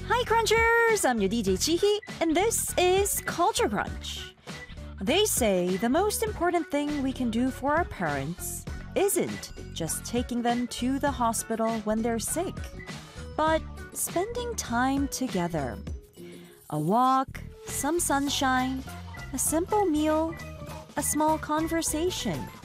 Hi Crunchers! I'm your DJ Chihi, and this is Culture Crunch. They say the most important thing we can do for our parents isn't just taking them to the hospital when they're sick, but spending time together. A walk, some sunshine, a simple meal, a small conversation.